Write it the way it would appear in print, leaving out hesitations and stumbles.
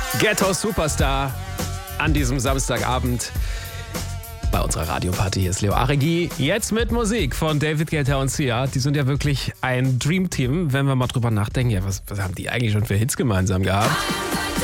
Ghetto Superstar an diesem Samstagabend bei unserer Radioparty. Hier ist Leo Aregi. Jetzt mit Musik von David Guetta und Sia. Die sind ja wirklich ein Dreamteam, wenn wir mal drüber nachdenken. Ja, was haben die eigentlich schon für Hits gemeinsam gehabt?